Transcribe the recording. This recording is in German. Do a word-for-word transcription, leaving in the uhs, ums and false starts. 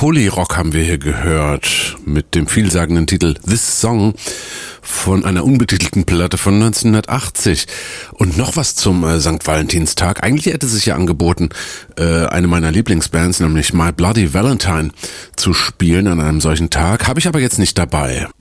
Polyrock haben wir hier gehört mit dem vielsagenden Titel This Song von einer unbetitelten Platte von neunzehnhundertachtzig. Und noch was zum äh, Sankt Valentinstag. Eigentlich hätte sich ja angeboten, äh, eine meiner Lieblingsbands, nämlich My Bloody Valentine, zu spielen an einem solchen Tag. Habe ich aber jetzt nicht dabei.